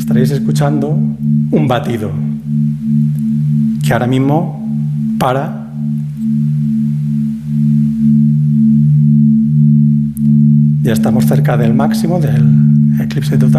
estaréis escuchando un batido que ahora mismo para. Ya estamos cerca del máximo del eclipse total.